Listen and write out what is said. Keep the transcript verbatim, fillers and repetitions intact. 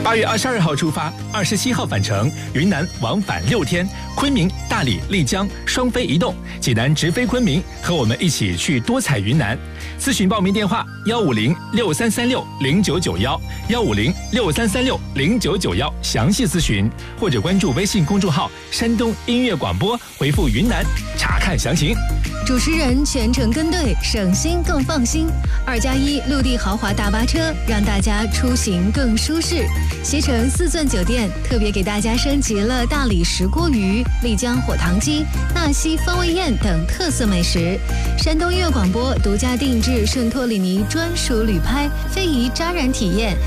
八月二十二号出发，二十七号返程，云南往返六天，昆明、大理、丽江双飞一动，济南直飞昆明，和我们一起去多彩云南。咨询报名电话：幺五零六三三六零九九幺，幺五零六三三六零九九幺，详细咨询，或者关注微信公众号“山东音乐广播”，回复“云南”查看详情。 主持人全程跟队，省心更放心。二加一陆地豪华大巴车，让大家出行更舒适。携程四钻酒店特别给大家升级了大理石锅鱼、丽江火糖鸡、纳西风味宴等特色美食。山东音乐广播独家定制圣托里尼专属旅拍，非遗扎染体验。